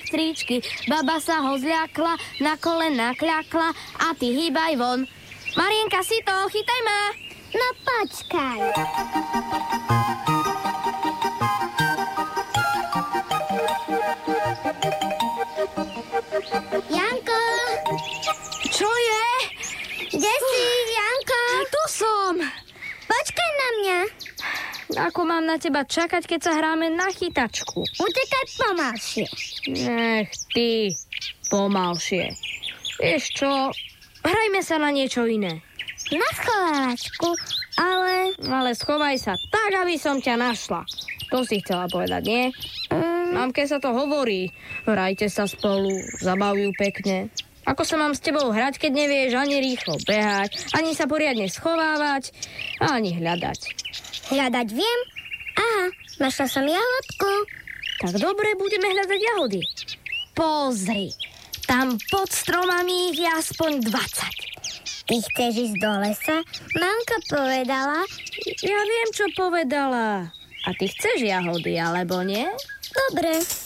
sestríčky. Baba sa ho zľakla, na kolena kľakla a ty hýbaj von. Marienka, si to, chytaj ma. No počkaj. Janko! Čo je? Kde si, Janko? Tu som. Počkaj na mňa. Ako mám na teba čakať, keď sa hráme na chytačku? Utekaj pomalšie. Nech ty, pomalšie. Vieš čo, hrajme sa na niečo iné. Na schovávačku, ale... Ale schovaj sa tak, aby som ťa našla. To si chcela povedať, nie? Mamke sa to hovorí. Hrajte sa spolu, zabavujú pekne. Ako sa mám s tebou hrať, keď nevieš ani rýchlo behať, ani sa poriadne schovávať, ani hľadať? Hľadať viem. Aha, našla som jahodku. Tak dobre, budeme hľadať jahody. Pozri, tam pod stromami ich je aspoň 20. Ty chceš ísť do lesa? Mamka povedala... Ja viem, čo povedala. A ty chceš jahody, alebo nie? Dobre.